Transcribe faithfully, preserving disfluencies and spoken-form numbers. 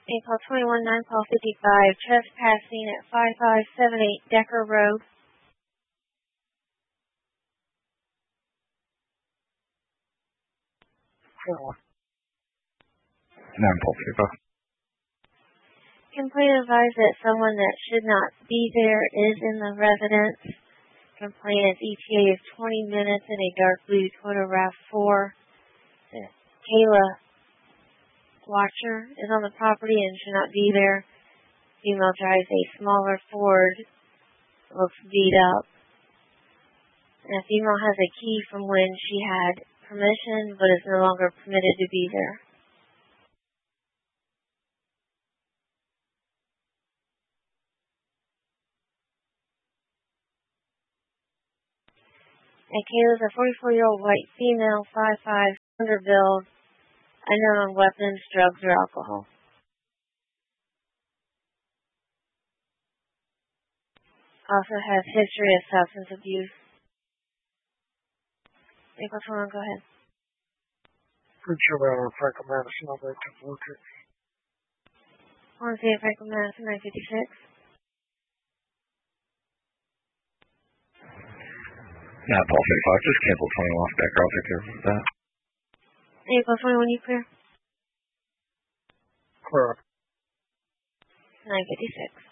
April twenty-one, nine twelve fifty-five, trespassing at five five seven eight Decker Road. nine twelve fifty-five. Complaint advised that someone that should not be there is in the residence. Complainant's E T A is twenty minutes in a dark blue Toyota RAV four. Kayla Watcher is on the property and should not be there. Female drives a smaller Ford. Looks beat up. And the female has a key from when she had permission but is no longer permitted to be there. And Kayla's a forty-four-year-old white female, five five, underbuild, unknown weapons, drugs, or alcohol. Also has history of substance abuse. April twenty-one, go ahead. Franco Franco Madison, I'll break to Fluker. I want to say Franco Madison, nine fifty-six. nine twelve fifty-five. Just cancel twenty-one off Decker. I'll take care of that. April twenty-one, you clear? Clear. nine fifty-six.